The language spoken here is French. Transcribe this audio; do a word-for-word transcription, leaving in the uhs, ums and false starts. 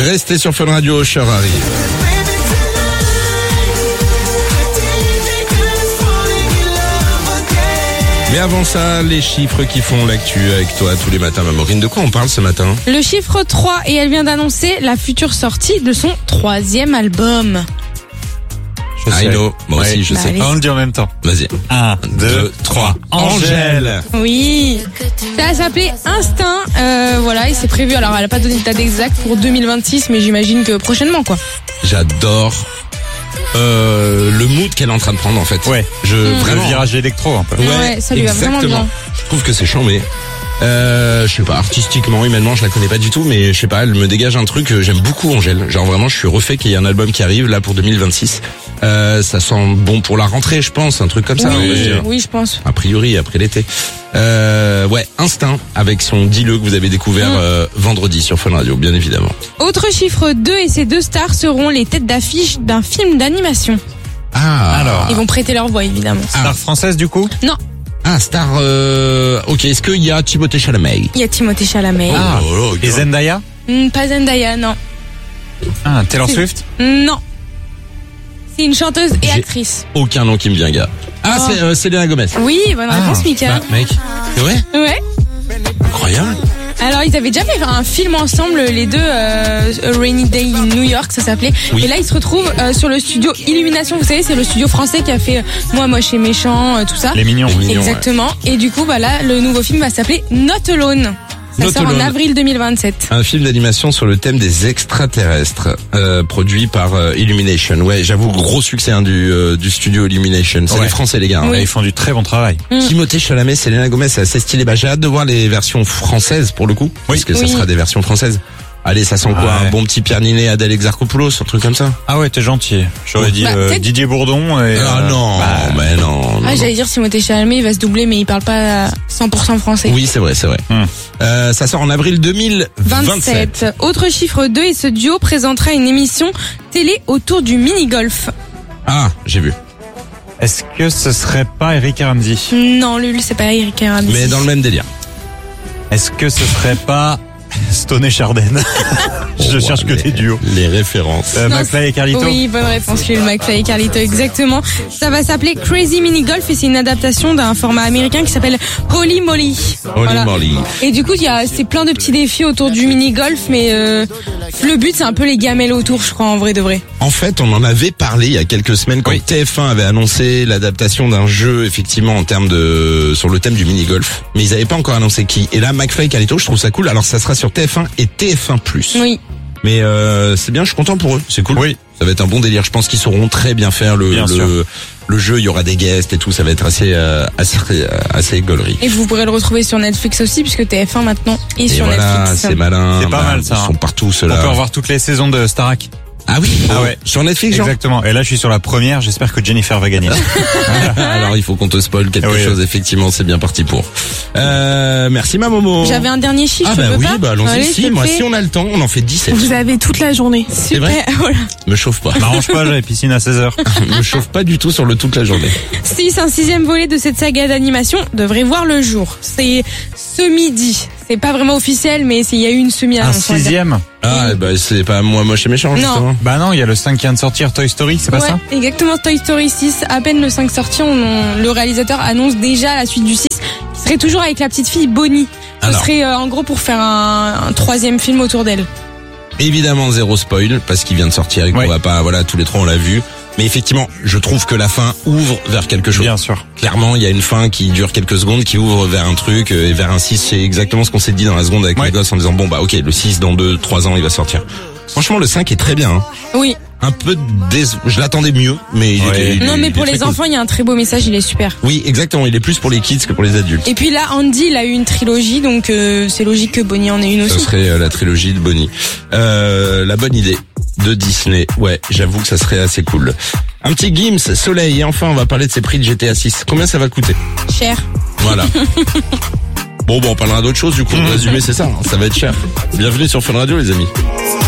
Restez sur Fun Radio, Cher arrive. Mais avant ça, les chiffres qui font l'actu avec toi tous les matins. Maureen, de quoi on parle ce matin? Le chiffre trois, et elle vient d'annoncer la future sortie de son troisième album. Je sais. I know, moi Ouais. aussi je Bah, sais. allez. On le dit en même temps. Vas-y. Un, deux, trois. Angèle. Oui, ça va s'appeler Instinct, euh, voilà, et c'est prévu, alors elle a pas donné de date exacte pour deux mille vingt-six, mais j'imagine que prochainement, quoi. J'adore euh, le mood qu'elle est en train de prendre en fait. Ouais. Je, Le vraiment. virage électro un peu. Ouais, ça lui va vraiment exactement. bien. Je trouve que c'est chambé. Euh, je sais pas, artistiquement, humainement, je la connais pas du tout, mais je sais pas, elle me dégage un truc, euh, j'aime beaucoup Angèle. Genre vraiment, je suis refait qu'il y ait un album qui arrive là pour deux mille vingt-six. Euh, ça sent bon pour la rentrée, je pense, un truc comme ça. on va Oui, dire. oui, je pense. A priori, après l'été. Euh, ouais, Instinct, avec son Dis-le que vous avez découvert Mm. euh, vendredi sur Fun Radio, bien évidemment. Autre chiffre deux, et ces deux stars seront les têtes d'affiche d'un film d'animation. Ah, Alors. Ils vont prêter leur voix, évidemment. Star française du coup? Non, ah, star, euh, ok, est-ce qu'il y a Timothée Chalamet? il y a Timothée Chalamet. Ah. Oh, oh, Et Zendaya? Hmm, pas Zendaya, non. Ah, Taylor C'est- Swift? Non. C'est une chanteuse et J'ai- actrice. Aucun nom qui me vient, gars. Ah, Oh. c'est euh, Selena Gomez. Oui, bonne réponse, Mika. Bah, mec, c'est vrai? Ouais. Incroyable. Alors, ils avaient déjà fait un film ensemble, les deux, euh, A Rainy Day in New York, ça s'appelait. Oui. Et là, ils se retrouvent euh, sur le studio Illumination. Vous savez, c'est le studio français qui a fait euh, Moi, Moche et Méchant, euh, tout ça. Les mignons. Les mignons. Exactement. Et du coup, bah là, le nouveau film va s'appeler Not Alone. Ça Not sort en Alone. avril deux mille vingt-sept. Un film d'animation sur le thème des extraterrestres, euh, produit par euh, Illumination. Ouais, j'avoue, gros succès hein, du, euh, du studio Illumination. C'est Ouais. les Français, les gars. hein. Oui. Et ils font du très bon travail. Mm. Timothée Chalamet, Selena Gomez, c'est assez stylé. Bah, j'ai hâte de voir les versions françaises pour le coup, parce que ça Oui. sera des versions françaises. Allez, ça sent quoi? Ouais. Un bon petit Pierre Ninet, Adèle Exarchopoulos, un truc comme ça? Ah ouais, t'es gentil. J'aurais dit Bah, euh, peut-être- Didier Bourdon et... Ah euh, non, bah, mais non. non, Ah, non. j'allais dire Timothée Chalamet, il va se doubler, mais il parle pas cent pour cent français. Oui, c'est vrai, c'est vrai. Hmm. Euh, ça sort en avril deux mille vingt-sept. vingt-sept. Autre chiffre deux, et ce duo présentera une émission télé autour du mini-golf. Ah, j'ai vu. Est-ce que ce serait pas Eric et Ramsey? Non, Lul, c'est pas Eric et Ramsey. Mais dans le même délire. Est-ce que ce serait pas Stone et Chardenne? Je Oh, cherche que les- des duos. Les références. Euh, Non, McFly et Carlito? Oui, bonne réponse, Lul, McFly et Carlito, exactement. Ça va s'appeler Crazy Mini Golf, et c'est une adaptation d'un format américain qui s'appelle Holy Molly. Holy Voilà. Molly. Et du coup, il y a, c'est plein de petits défis autour du mini golf, mais euh, le but, c'est un peu les gamelles autour, je crois, en vrai de vrai. En fait, on en avait parlé il y a quelques semaines quand Oui. T F un avait annoncé l'adaptation d'un jeu, effectivement, en termes de, sur le thème du mini-golf. Mais ils n'avaient pas encore annoncé qui. Et là, McFly et Carlito, je trouve ça cool. Alors, ça sera sur T F un et T F un plus. Oui. Mais, euh, c'est bien, je suis content pour eux. C'est cool. Oui. Ça va être un bon délire. Je pense qu'ils sauront très bien faire le, Bien sûr. le, le jeu. Il y aura des guests et tout. Ça va être assez, euh, assez, euh, assez gaulerie. Et vous pourrez le retrouver sur Netflix aussi, puisque T F un maintenant est Et sur voilà, Netflix. c'est malin. C'est pas mal, ça, Ils hein. sont partout, On ceux-là. peut revoir toutes les saisons de Starac. Ah oui? Ah ouais. Sur Netflix, genre? Exactement. Et là, je suis sur la première. J'espère que Jennifer va gagner. Alors il faut qu'on te spoil quelque Oui, chose, effectivement, c'est bien parti pour. Euh, merci ma Momo. J'avais un dernier chiffre, Ah je bah peux oui, pas bah allons-y, Allez, si, je te moi le fais. si on a le temps, on en fait dix-sept. Vous avez toute la journée. C'est vrai Super, voilà. Me chauffe pas. M'arrange pas, j'avais piscine à seize heures. Me chauffe pas du tout sur le toute la journée. six, un sixième volet de cette saga d'animation devrait voir le jour. C'est ce midi. C'est pas vraiment officiel, mais c'est- il y a eu une Un semi-annonce. on va dire. sixième? Ah bah c'est pas moi moche et méchant, Non. justement. Bah non, il y a le cinq qui vient de sortir, Toy Story, c'est pas Ouais, ça? exactement. Toy Story six, à peine le cinq sorti, on, on- le réalisateur annonce déjà la suite du six, qui serait toujours avec la petite fille Bonnie. Ce Alors. serait euh, en gros pour faire un, un troisième film autour d'elle. Évidemment zéro spoil parce qu'il vient de sortir et qu'on Oui. va pas, voilà, tous les trois on l'a vu. Mais effectivement, je trouve que la fin ouvre vers quelque chose. Bien sûr. Clairement, il y a une fin qui dure quelques secondes, qui ouvre vers un truc, euh, et vers un six, c'est exactement ce qu'on s'est dit dans la seconde avec Ouais. les gosses en disant, bon bah ok, le six dans deux, trois ans il va sortir. Franchement, le cinq est très bien. Hein. Oui. Un peu dés... je l'attendais mieux, mais il Ouais. était, il Non, est- mais il pour est les très cool. enfants, il y a un très beau message, il est super. Oui, exactement, il est plus pour les kids que pour les adultes. Et puis là, Andy, il a eu une trilogie, donc euh, c'est logique que Bonnie en ait une Ce aussi. serait euh, la trilogie de Bonnie. Euh, la bonne idée de Disney. Ouais, j'avoue que ça serait assez cool. Un petit Gims, Soleil, et enfin on va parler de ces prix de G T A six. Combien ça va coûter? Cher. Voilà. Bon, bon, on parlera d'autre chose du coup. En résumé, c'est ça. hein, Ça va être cher. Bienvenue sur Fun Radio, les amis.